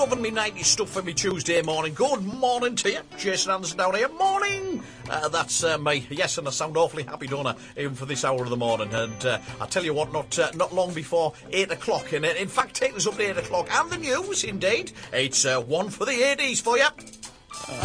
loving me 90s stuff for me Tuesday morning. Good morning to you. Jason Anderson down here. Morning. That's me. Yes, and I sound awfully happy, don't I, even for this hour of the morning. And I tell you what, not long before 8 o'clock. And in fact, take us up to 8 o'clock. And the news, indeed. It's one for the 80s for you.